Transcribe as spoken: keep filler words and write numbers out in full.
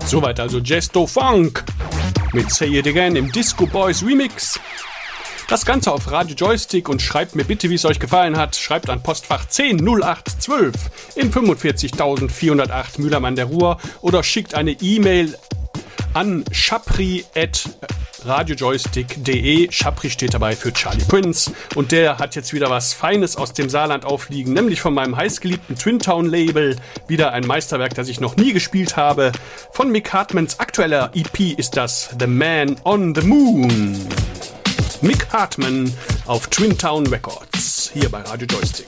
Soweit also Jesto Funk mit Say It Again im Disco Boys Remix. Das Ganze auf Radio Joystick und schreibt mir bitte, wie es euch gefallen hat. Schreibt an Postfach zehn null acht zwölf in fünfundvierzigtausendvierhundertacht Mühlheim der Ruhr oder schickt eine E-Mail an schapri at radiojoystick punkt de. Schapri steht dabei für Charlie Prince und der hat jetzt wieder was Feines aus dem Saarland aufliegen, nämlich von meinem heißgeliebten Twin Town Label, wieder ein Meisterwerk, das ich noch nie gespielt habe. Von Mick Hartmans aktueller E P ist das The Man on the Moon. Mick Hartman auf Twin Town Records, hier bei Radio Joystick.